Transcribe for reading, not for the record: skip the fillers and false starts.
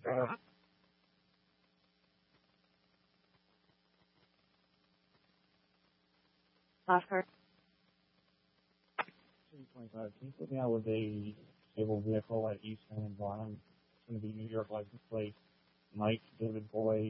Oscar. 25. Can you put me out with a stable vehicle at East San Juan? It's going to be New York license plate Mike David Boy